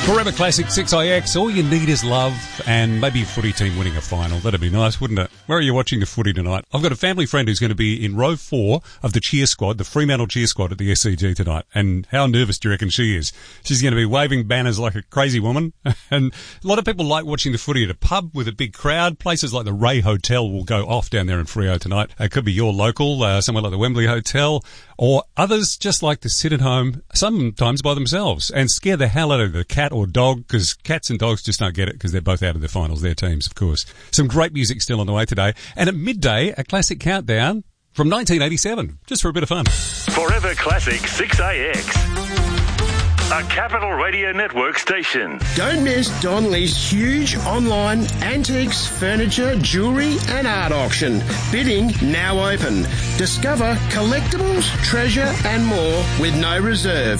Forever Classic 6IX, all you need is love and maybe a footy team winning a final. That'd be nice, wouldn't it? Where are you watching the footy tonight? I've got a family friend who's going to be in row 4 of the cheer squad, the Fremantle cheer squad at the SCG tonight. And how nervous do you reckon she is? She's going to be waving banners like a crazy woman. And a lot of people like watching the footy at a pub with a big crowd. Places like the Ray Hotel will go off down there in Freo tonight. It could be your local, somewhere like the Wembley Hotel. Or others just like to sit at home, sometimes by themselves, and scare the hell out of the cat or dog, because cats and dogs just don't get it because they're both out of the finals, their teams, of course. Some great music still on the way today. And at midday, a classic countdown from 1987, just for a bit of fun. Forever Classic 6AX. A Capital Radio Network station. Don't miss Donley's huge online antiques, furniture, jewellery and art auction. Bidding now open. Discover collectibles, treasure and more with no reserve.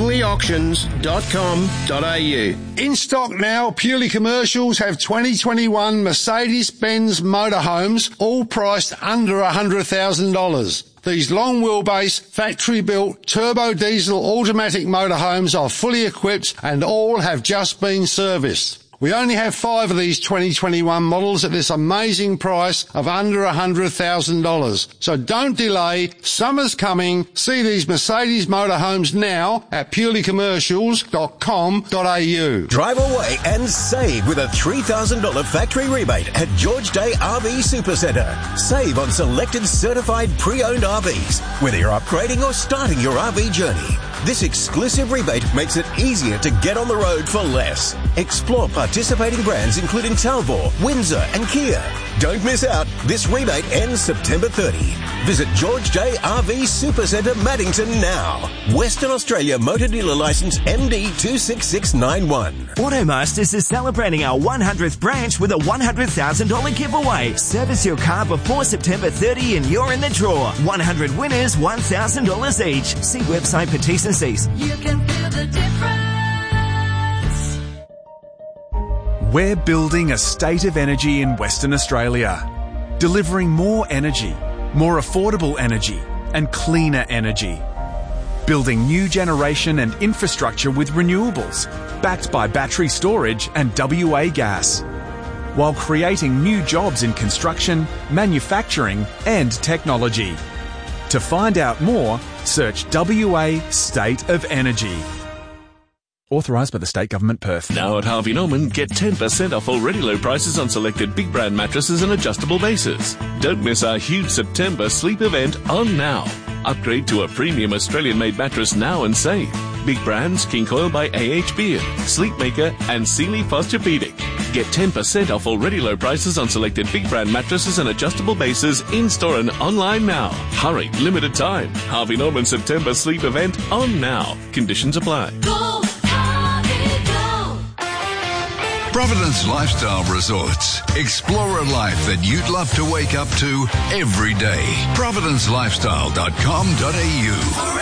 DonleyAuctions.com.au. In stock now, Purely Commercials have 2021 Mercedes-Benz motorhomes, all priced under $100,000. These long wheelbase, factory-built, turbo diesel automatic motorhomes are fully equipped and all have just been serviced. We only have 5 of these 2021 models at this amazing price of under $100,000. So don't delay. Summer's coming. See these Mercedes motorhomes now at purelycommercials.com.au. Drive away and save with a $3,000 factory rebate at George Day RV Supercentre. Save on selected certified pre-owned RVs, whether you're upgrading or starting your RV journey. This exclusive rebate makes it easier to get on the road for less. Explore participating brands including Talbot, Windsor and Kia. Don't miss out. This rebate ends September 30. Visit George Day RV Supercentre Maddington now. Western Australia Motor Dealer Licence MD 26691. Automasters is celebrating our 100th branch with a $100,000 giveaway. Service your car before September 30 and you're in the draw. 100 winners, $1,000 each. See website for T's and C's. You can feel the difference. We're building a state of energy in Western Australia, delivering more energy, more affordable energy, and cleaner energy. Building new generation and infrastructure with renewables, backed by battery storage and WA gas, while creating new jobs in construction, manufacturing, and technology. To find out more, search WA State of Energy. Authorised by the State Government, Perth. Now at Harvey Norman, get 10% off already low prices on selected big brand mattresses and adjustable bases. Don't miss our huge September sleep event on now. Upgrade to a premium Australian-made mattress now and save. Big brands, King Coil by AH Beard, Sleepmaker and Sealy Posturepedic. Get 10% off already low prices on selected big brand mattresses and adjustable bases in-store and online now. Hurry, limited time. Harvey Norman September sleep event on now. Conditions apply. Go, Harvey, go. Providence Lifestyle Resorts. Explore a life that you'd love to wake up to every day. ProvidenceLifestyle.com.au.